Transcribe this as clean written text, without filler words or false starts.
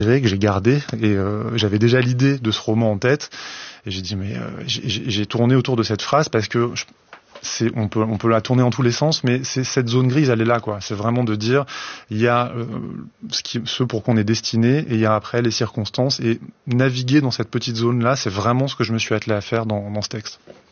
que j'ai gardé et j'avais déjà l'idée de ce roman en tête et j'ai dit mais j'ai tourné autour de cette phrase parce que on peut la tourner en tous les sens, mais c'est cette zone grise, elle est là, quoi. C'est vraiment de dire, il y a ce pour qu'on est destiné, et il y a après les circonstances, et naviguer dans cette petite zone-là, c'est vraiment ce que je me suis attelé à faire dans ce texte.